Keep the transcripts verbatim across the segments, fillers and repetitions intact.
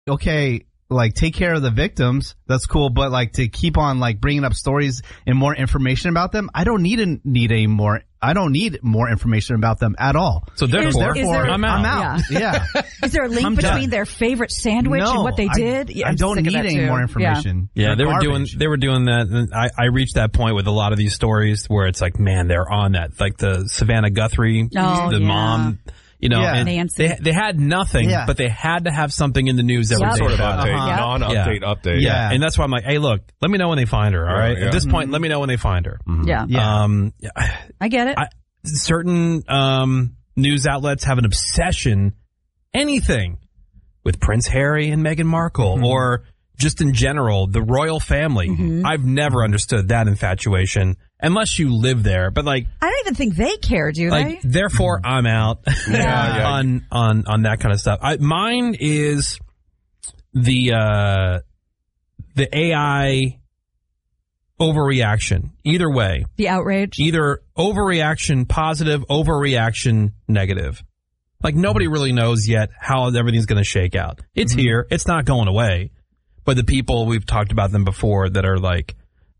okay, like take care of the victims. That's cool. But like to keep on like bringing up stories and more information about them, I don't need a, need a more. I don't need more information about them at all. So therefore, therefore there, I'm out. I'm out. Yeah. yeah. Is there a link I'm between done. their favorite sandwich no, and what they I, did? Yeah, I I'm don't sick of need that any too. more information. Yeah, yeah they were doing garbage. they were doing that, and I, I reached that point with a lot of these stories where it's like, man, they're on that. Like the Savannah Guthrie, oh, the yeah. mom. You know, Yeah. and Nancy. they they had nothing, Yeah. but they had to have something in the news that Yep. was Sort of about update, it. Uh-huh. non-update Yeah. update. Yeah. and that's why I'm like, hey, look, let me know when they find her. All right, Yeah. at this point, Mm-hmm. let me know when they find her. Yeah. Yeah. Um, I get it. I, certain um news outlets have an obsession, anything with Prince Harry and Meghan Markle, Mm-hmm. or just in general the royal family. Mm-hmm. I've never understood that infatuation unless you live there. But like. I don't even think they care, do Like, they? therefore, I'm out Yeah. yeah. on on on that kind of stuff. I, mine is the uh, the A I overreaction. Either way, The outrage. either overreaction positive, overreaction negative. Like nobody really knows yet how everything's going to shake out. It's here. It's not going away. But the people, we've talked about them before, that are like.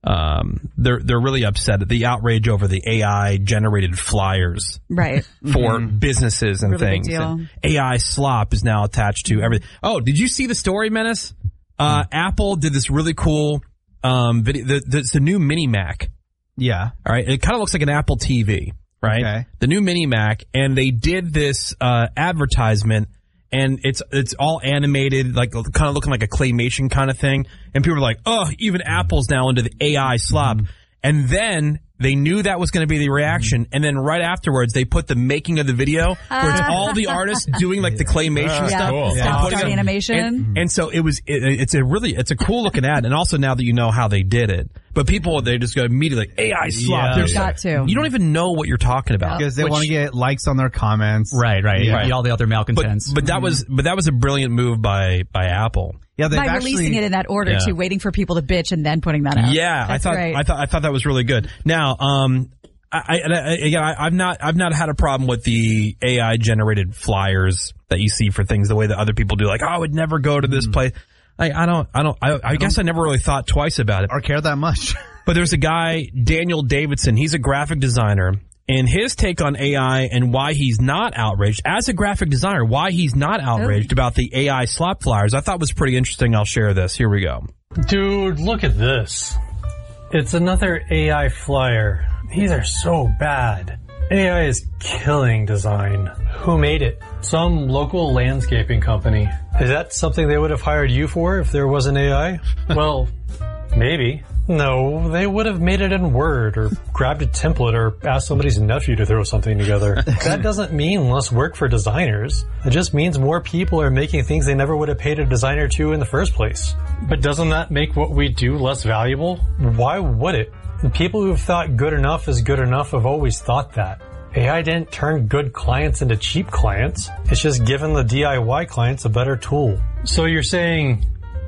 Um, they're they're really upset at the outrage over the A I generated flyers Right. for businesses and Really big things. deal. And A I slop is now attached to everything. Oh, did you see the story, Menace? Uh, Apple did this really cool um video. The, the, it's the new Mini Mac. Yeah. All right, it kind of looks like an Apple T V, right? Okay. The new Mini Mac, and they did this uh, advertisement. And it's it's all animated, like kind of looking like a claymation kind of thing. And people are like, oh, even Apple's now into the A I slop. Mm-hmm. And then they knew that was going to be the reaction. And then right afterwards, they put the making of the video where it's all the artists doing like the claymation Yeah. stuff. Cool. and Stop, putting start it- animation. And, and so it was, it, it's a really, it's a cool looking ad. And also now that you know how they did it. But people, they just go immediately like, A I slop. Yeah. There's- Got to. You don't even know what you're talking about. Because they Which- want to get likes on their comments. Right, right. Yeah. Yeah. All the other but, malcontents. but that was but that was a brilliant move by by Apple. Yeah, they've By actually, releasing it in that order Yeah. too, waiting for people to bitch and then putting that out. Yeah, That's I thought great. I thought I thought that was really good. Now, um, I, I, I again, I, I've not I've not had a problem with the A I generated flyers that you see for things the way that other people do. Like, oh, I would never go to this place. I, I don't I don't I, I guess I never really thought twice about it. or care that much. But there's a guy, Daniel Davidson. He's a graphic designer. And his take on A I and why he's not outraged, as a graphic designer, why he's not outraged about the A I slop flyers, I thought was pretty interesting. I'll share this. Here we go. Dude, look at this. It's another A I flyer. These are so bad. A I is killing design. Who made it? Some local landscaping company. Is that something they would have hired you for if there was an A I? Well, maybe. No, they would have made it in Word or grabbed a template or asked somebody's nephew to throw something together. That doesn't mean less work for designers. It just means more people are making things they never would have paid a designer to in the first place. But doesn't that make what we do less valuable? Why would it? The people who've thought good enough is good enough have always thought that. A I didn't turn good clients into cheap clients. It's just given the D I Y clients a better tool. So you're saying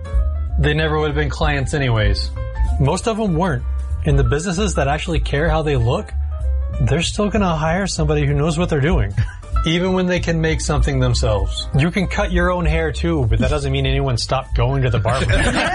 they never would have been clients anyways? Most of them weren't. And the businesses that actually care how they look, they're still going to hire somebody who knows what they're doing. Even when they can make something themselves. You can cut your own hair too, but that doesn't mean anyone stopped going to the barber.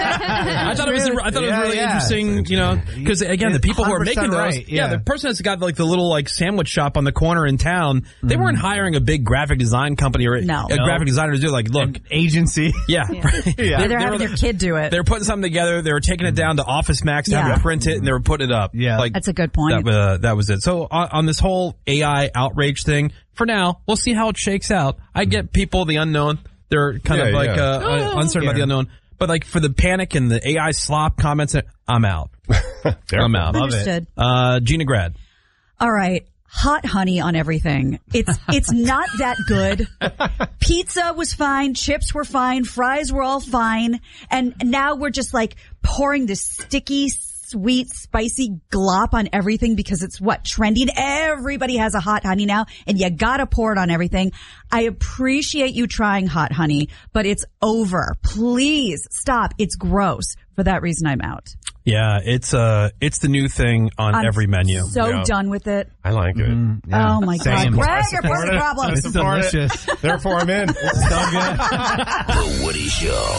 I thought it was I thought it was Yeah, really yeah. interesting, you know, because again, the people who are making those, one hundred percent right, yeah. yeah. the person that's got like the little like sandwich shop on the corner in town, they Mm-hmm. weren't hiring a big graphic design company or a, No. a No. graphic designer to do like, look, Agency. yeah, right. They're They were- having their kid do it. They're putting something together. They were taking it down to Office Max to have Yeah. it print it, and they were putting it up. Yeah. like That's a good point. That, uh, that was it. So on, on this whole A I outrage thing, for now, we'll see how it shakes out. I get people, the unknown, they're kind Yeah, of like yeah. uh, Oh. uncertain about Yeah. the unknown. But like for the panic and the A I slop comments, I'm out. I'm out. Understood. Uh, Gina Grad. All right. Hot honey on everything. It's it's not that good. Pizza was fine, chips were fine, fries were all fine, and now we're just like pouring this sticky, sweet, spicy glop on everything because it's what trending. Everybody has a hot honey now, and you gotta pour it on everything. I appreciate you trying hot honey, but it's over. Please stop. It's gross. For that reason, I'm out. Yeah, it's uh, it's the new thing on I'm every menu. So Yeah. done with it. I like it. Mm, yeah. Oh my Same. God, Greg, I you're support pussy it. problems. It's delicious. Therefore, I'm in. So good. The Woody Show.